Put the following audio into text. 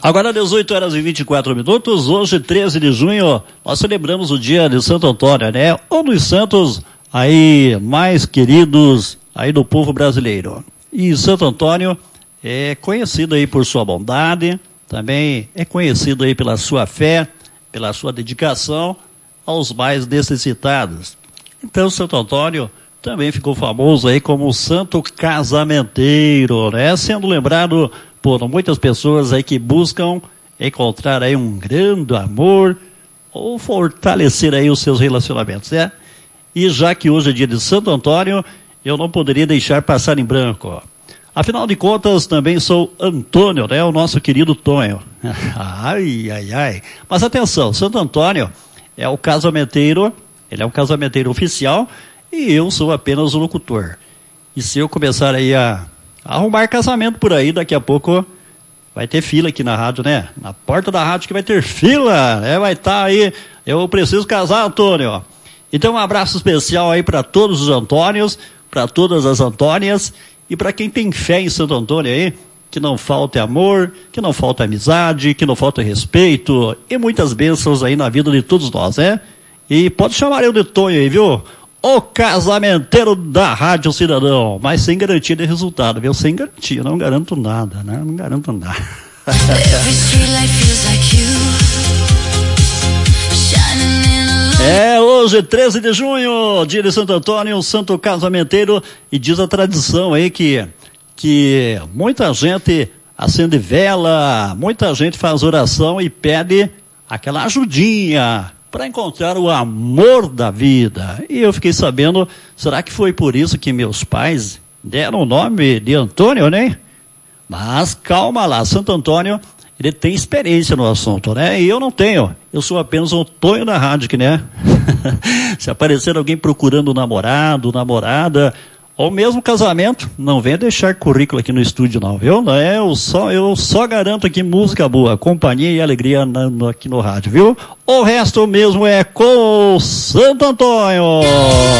Agora 18 horas e 24 minutos, hoje 13 de junho, nós celebramos o dia de Santo Antônio, né? Um dos santos aí mais queridos aí do povo brasileiro. E Santo Antônio é conhecido aí por sua bondade, também é conhecido aí pela sua fé, pela sua dedicação aos mais necessitados. Então Santo Antônio também ficou famoso aí como o santo casamenteiro, né? Sendo lembrado por muitas pessoas aí que buscam encontrar aí um grande amor ou fortalecer aí os seus relacionamentos, né? E já que hoje é dia de Santo Antônio, eu não poderia deixar passar em branco. Afinal de contas, também sou Antônio, né? O nosso querido Tonho. Ai, ai, ai. Mas atenção, Santo Antônio é o casamenteiro, ele é um casamenteiro oficial e eu sou apenas o locutor. E se eu começar aí a arrumar casamento por aí, daqui a pouco vai ter fila aqui na rádio, né? Na porta da rádio que vai ter fila, né? Vai estar aí, eu preciso casar, Antônio. Então um abraço especial aí para todos os Antônios, para todas as Antônias e para quem tem fé em Santo Antônio aí, que não falte amor, que não falte amizade, que não falte respeito e muitas bênçãos aí na vida de todos nós, né? E pode chamar eu de Tonho aí, viu? O casamenteiro da Rádio Cidadão, mas sem garantia de resultado, viu? Sem garantia, não garanto nada, né? Não garanto nada. Hoje 13 de junho, dia de Santo Antônio, um santo casamenteiro, e diz a tradição aí que muita gente acende vela, muita gente faz oração e pede aquela ajudinha para encontrar o amor da vida. E eu fiquei sabendo, será que foi por isso que meus pais deram o nome de Antônio, né? Mas calma lá, Santo Antônio, ele tem experiência no assunto, né? E eu não tenho, eu sou apenas um Tonho da rádio, que né? Se aparecer alguém procurando um namorado, namorada, ou mesmo casamento, não venha deixar currículo aqui no estúdio não, viu? Eu só garanto aqui música boa, companhia e alegria aqui no rádio, viu? O resto mesmo é com o Santo Antônio.